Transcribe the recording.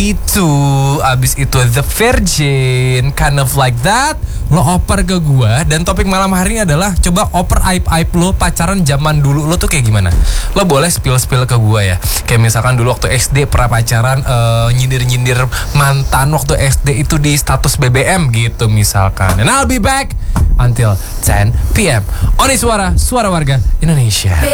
22, abis itu The Virgin, kind of like that. Lo oper ke gua, dan topik malam hari ini adalah coba oper aib-aib lo pacaran zaman dulu lo tuh kayak gimana. Lo boleh spill ke gua ya. Kayak misalkan dulu waktu SD pernah pacaran, nyindir-nyindir mantan waktu SD itu di status BBM gitu misalkan. And I'll be back until 10 PM. Oni Suara Warga Indonesia.